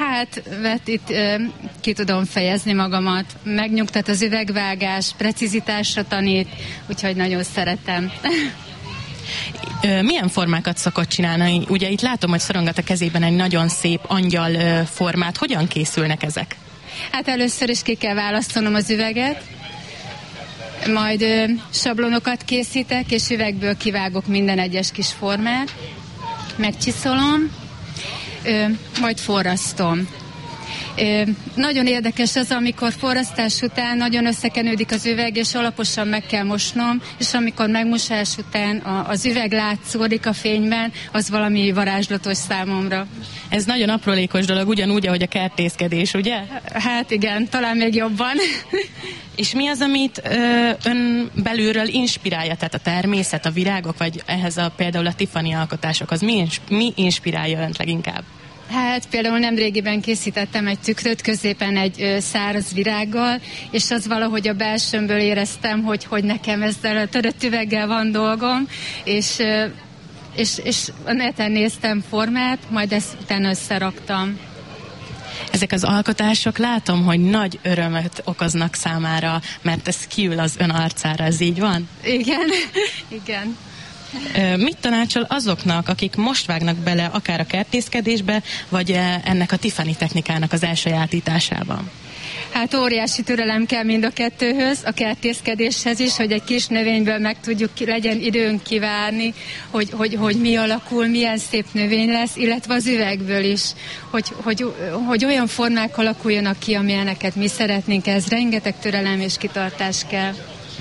Hát itt ki tudom fejezni magamat. Megnyugtat az üvegvágás, precizitásra tanít, úgyhogy nagyon szeretem. Milyen formákat szokott csinálni? Ugye itt látom, hogy szorongat a kezében egy nagyon szép angyal formát. Hogyan készülnek ezek? Hát először is ki kell választanom az üveget, majd sablonokat készítek, és üvegből kivágok minden egyes kis formát, megcsiszolom, majd forrasztom. Nagyon érdekes az, amikor forrasztás után nagyon összekenődik az üveg, és alaposan meg kell mosnom, és amikor megmosás után az üveg látszódik a fényben, az valami varázslatos számomra. Ez nagyon aprólékos dolog, ugyanúgy, ahogy a kertészkedés, ugye? Hát igen, talán még jobban. És mi az, amit belülről inspirálja? Tehát a természet, a virágok, vagy ehhez például a Tiffany alkotásokhoz? Mi inspirálja önt leginkább? Hát például nemrégiben készítettem egy tükröt középen egy száraz virággal, és az valahogy a belsőmből éreztem, hogy nekem ezzel a törött üveggel van dolgom, és a neten néztem formát, majd ezt utána összeraktam. Ezek az alkotások látom, hogy nagy örömöt okoznak számára, mert ez kiül az ön arcára, ez így van? Igen, igen. Mit tanácsol azoknak, akik most vágnak bele akár a kertészkedésbe, vagy ennek a Tiffany technikának az elsajátításában? Hát óriási türelem kell mind a kettőhöz, a kertészkedéshez is, hogy egy kis növényből meg tudjuk, legyen időnk kivárni, hogy mi alakul, milyen szép növény lesz, illetve az üvegből is, hogy olyan formák alakuljanak ki, amilyeneket mi szeretnénk, ez rengeteg türelem és kitartás kell.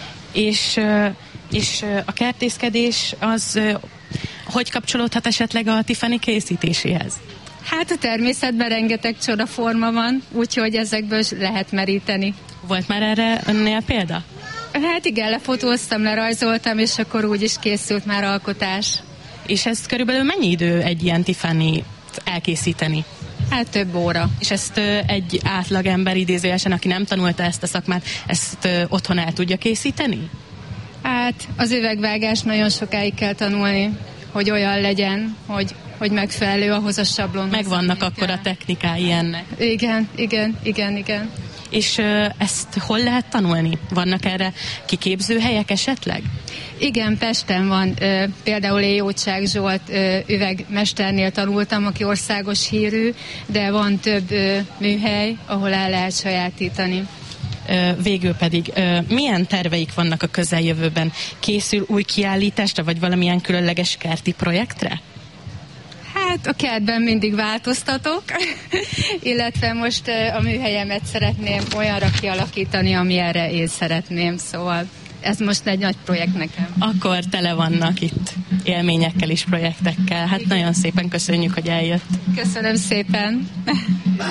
És a kertészkedés az hogy kapcsolódhat esetleg a Tiffany készítéséhez? Hát a természetben rengeteg csoda forma van, úgyhogy ezekből lehet meríteni. Volt már erre önnél példa? Hát igen, lefotóztam, lerajzoltam, és akkor úgy is készült már alkotás. És ez körülbelül mennyi idő egy ilyen Tiffany elkészíteni? Hát több óra. És ezt egy átlagember idézőjelesen, aki nem tanulta ezt a szakmát, ezt otthon el tudja készíteni? Hát az üvegvágás nagyon sokáig kell tanulni, hogy olyan legyen, hogy megfelelő ahhoz a sablonhoz. Megvannak akkor a technikái ennek. Igen. És ezt hol lehet tanulni? Vannak erre kiképzőhelyek esetleg? Igen, Pesten van. Például én Jócsák Zsolt üvegmesternél tanultam, aki országos hírű, de van több műhely, ahol el lehet sajátítani. Végül pedig milyen terveik vannak a közeljövőben? Készül új kiállításra, vagy valamilyen különleges kerti projektre? Hát a kertben mindig változtatok, illetve most a műhelyemet szeretném olyanra kialakítani, ami erre én szeretném, szóval ez most egy nagy projekt nekem. Akkor tele vannak itt élményekkel és projektekkel. Hát nagyon szépen köszönjük, hogy eljött. Köszönöm szépen.